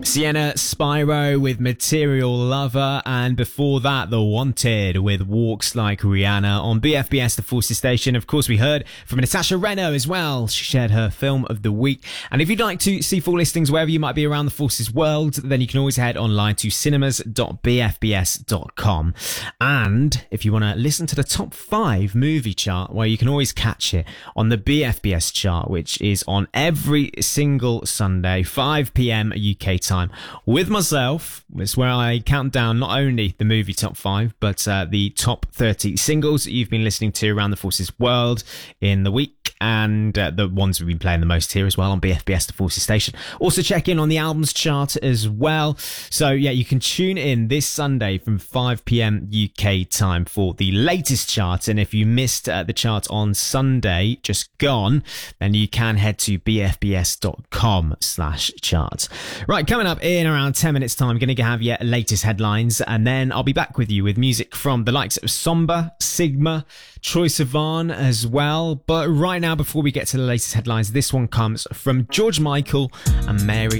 Sienna Spyro with Material Lover, and before that, The Wanted with Walks Like Rihanna on BFBS, the Forces Station. Of course, we heard from Natasha Reno as well. She shared her film of the week. And if you'd like to see full listings wherever you might be around the Forces world, then you can always head online to cinemas.bfbs.com. And if you want to listen to the top 5 movie chart, well, you can always catch it on the BFBS chart, which is on every single Sunday, 5 p.m. UK time. With myself, it's where I count down not only the movie top 5, but the top 30 singles that you've been listening to around the Forces world in the week, and the ones we've been playing the most here as well on BFBS, the Forces Station. Also check in on the albums chart as well. So yeah, you can tune in this Sunday from 5 p.m. UK time for the latest chart. And if you missed the chart on Sunday, just gone, then you can head to bfbs.com/chart. Right, coming up in around 10 minutes time, I'm going to have your latest headlines, and then I'll be back with you with music from the likes of Somber, Sigma, Troye Sivan as well. But right now, before we get to the latest headlines, this one comes from George Michael and Mary